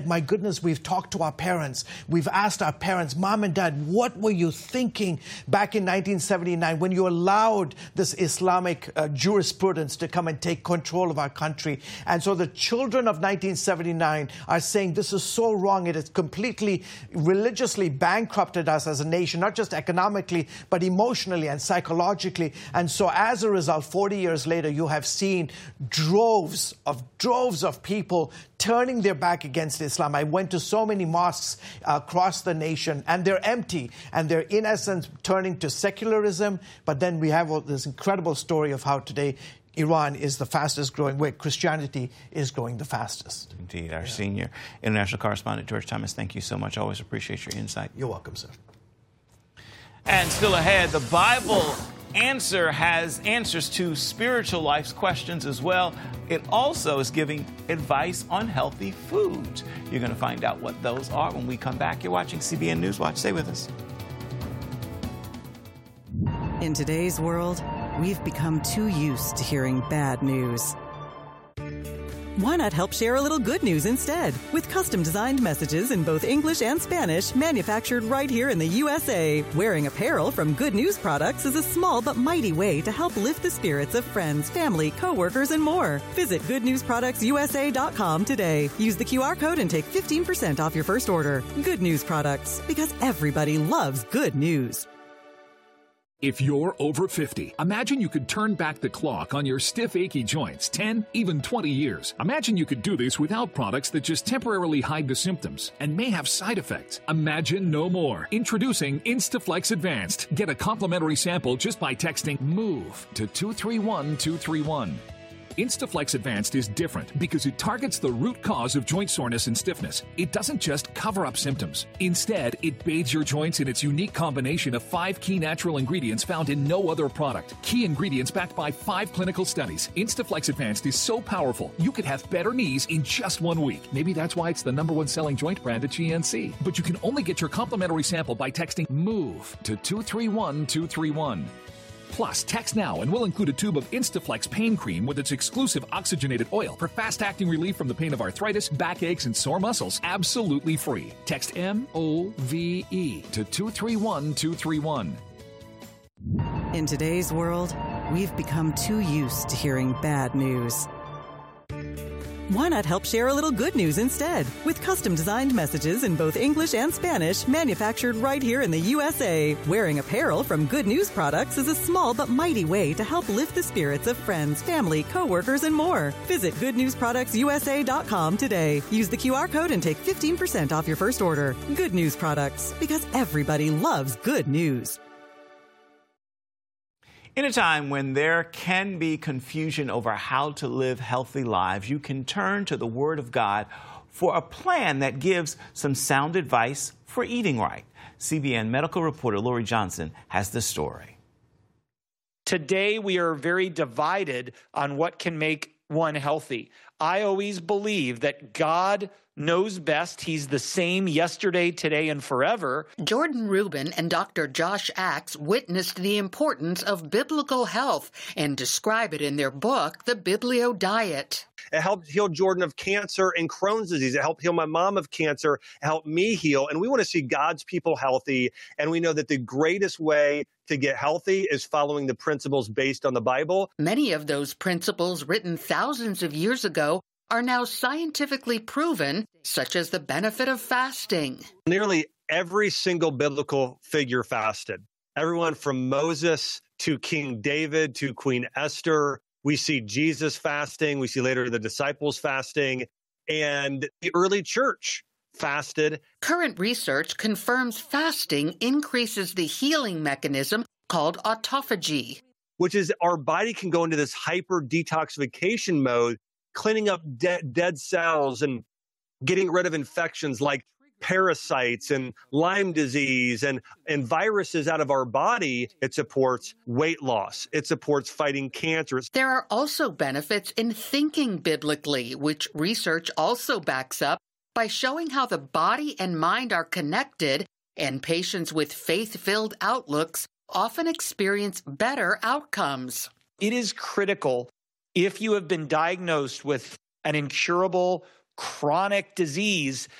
My goodness, we've talked to our parents. We've asked our parents, Mom and Dad, what were you thinking back in 1979 when you allowed this Islamic jurisprudence to come and take control of our country? And so the children of 1979 are saying this is so wrong. It has completely religiously bankrupted us as a nation, not just economically, but emotionally and psychologically. And so as a result, 40 years later, you have seen droves of people turning their back against Islam. I went to so many mosques across the nation, and they're empty, and they're in essence turning to secularism. But then we have this incredible story of how today Iran is the fastest growing, where Christianity is growing the fastest. Indeed. Our senior international correspondent, George Thomas, thank you so much. Always appreciate your insight. You're welcome, sir. And still ahead, the Bible Answer has answers to spiritual life's questions as well. It also is giving advice on healthy foods. You're going to find out what those are when we come back. You're watching CBN News Watch. Stay with us. In today's world, we've become too used to hearing bad news. Why not help share a little good news instead? With custom-designed messages in both English and Spanish, manufactured right here in the USA. Wearing apparel from Good News Products is a small but mighty way to help lift the spirits of friends, family, coworkers, and more. Visit goodnewsproductsusa.com today. Use the QR code and take 15% off your first order. Good News Products, because everybody loves good news. If you're over 50, imagine you could turn back the clock on your stiff, achy joints 10, even 20 years. Imagine you could do this without products that just temporarily hide the symptoms and may have side effects. Imagine no more. Introducing Instaflex Advanced. Get a complimentary sample just by texting MOVE to 231231. Instaflex Advanced is different because it targets the root cause of joint soreness and stiffness. It doesn't just cover up symptoms. Instead, it bathes your joints in its unique combination of 5 key natural ingredients found in no other product. Key ingredients backed by 5 clinical studies. Instaflex Advanced is so powerful, you could have better knees in just 1 week. Maybe that's why it's the #1 selling joint brand at GNC. But you can only get your complimentary sample by texting MOVE to 231231. Plus, text now and we'll include a tube of Instaflex pain cream with its exclusive oxygenated oil for fast-acting relief from the pain of arthritis, backaches, and sore muscles, absolutely free. Text MOVE to 231231. In today's world, we've become too used to hearing bad news. Why not help share a little good news instead? With custom-designed messages in both English and Spanish, manufactured right here in the USA. Wearing apparel from Good News Products is a small but mighty way to help lift the spirits of friends, family, coworkers, and more. Visit goodnewsproductsusa.com today. Use the QR code and take 15% off your first order. Good News Products, because everybody loves good news. In a time when there can be confusion over how to live healthy lives, you can turn to the Word of God for a plan that gives some sound advice for eating right. CBN medical reporter Lori Johnson has the story. Today, we are very divided on what can make one healthy. I always believe that God knows best. He's the same yesterday, today, and forever. Jordan Rubin and Dr. Josh Axe witnessed the importance of biblical health and describe it in their book, The Biblio Diet. It helped heal Jordan of cancer and Crohn's disease. It helped heal my mom of cancer, it helped me heal. And we want to see God's people healthy. And we know that the greatest way to get healthy is following the principles based on the Bible. Many of those principles written thousands of years ago are now scientifically proven, such as the benefit of fasting. Nearly every single biblical figure fasted. Everyone from Moses to King David to Queen Esther. We see Jesus fasting. We see later the disciples fasting. And the early church fasted. Current research confirms fasting increases the healing mechanism called autophagy, which is our body can go into this hyper detoxification mode, cleaning up dead cells and getting rid of infections like parasites and Lyme disease and viruses out of our body. It supports weight loss. It supports fighting cancer. There are also benefits in thinking biblically, which research also backs up by showing how the body and mind are connected, and patients with faith-filled outlooks often experience better outcomes. It is critical, if you have been diagnosed with an incurable chronic disease